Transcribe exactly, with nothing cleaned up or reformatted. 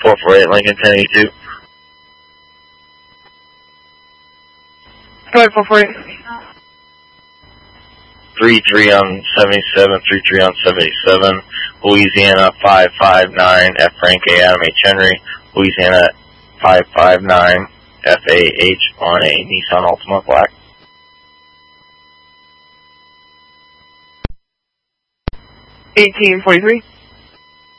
four four eight Lincoln ten eighty-two. Go ahead, four four eight. three three on seventy-seven, three three on seventy-seven, Louisiana five five nine, F Frank A Adam H Henry, Louisiana five five nine, F A H on a Nissan Altima Black. eighteen forty-three.